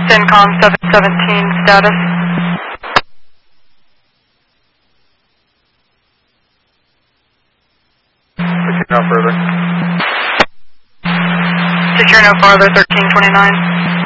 CENTCOM 717 status. Secure no further. Secure no farther, 1329.